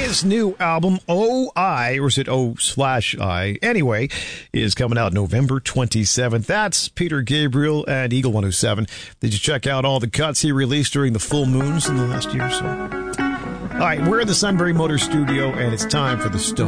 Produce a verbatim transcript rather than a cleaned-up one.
His new album, O I, or is it O slash I? Anyway, is coming out November twenty-seventh. That's Peter Gabriel and Eagle one oh seven. Did you check out all the cuts he released during the full moons in the last year or so? All right, we're in the Sunbury Motor Studio, and it's time for the Stone